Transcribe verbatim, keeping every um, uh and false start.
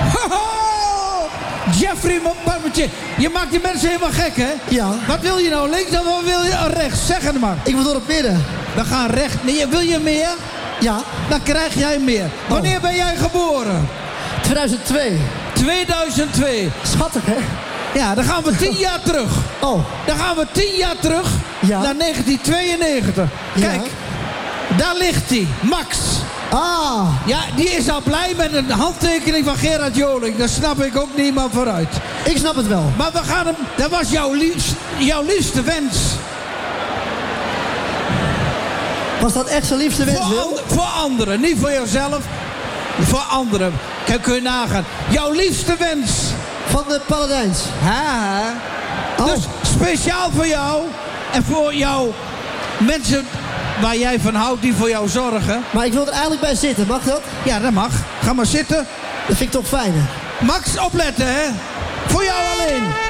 Ho, ho! Jeffrey Barbetje. Je maakt die mensen helemaal gek, hè? Ja. Wat wil je nou? Links of wat wil je rechts? Zeg het maar. Ik wil door het midden. We gaan recht. Nee, wil je meer? Ja. Dan krijg jij meer. Wanneer ben jij geboren? tweeduizend twee. tweeduizend twee. Schattig, hè? Ja, dan gaan we tien jaar terug. Oh. Dan gaan we tien jaar terug Ja. naar negentien tweeënnegentig. Kijk, Ja. daar ligt hij. Max. Ah. Ja, die is al blij met een handtekening van Gerard Joling. Daar snap ik ook niet meer vooruit. Ik snap het wel. Maar we gaan hem... Dat was jouw, liefst, jouw liefste wens. Was dat echt zijn liefste wens, Voor, Wil? and, voor anderen. Niet voor jezelf. Voor anderen. Kijk, kun je nagaan. Jouw liefste wens. Van de Paladijns. Ha. Oh. Dus speciaal voor jou. En voor jouw mensen waar jij van houdt, die voor jou zorgen. Maar ik wil er eigenlijk bij zitten. Mag dat? Ja, dat mag. Ga maar zitten. Dat vind ik toch fijn, hè? Max, opletten, hè. Voor jou alleen.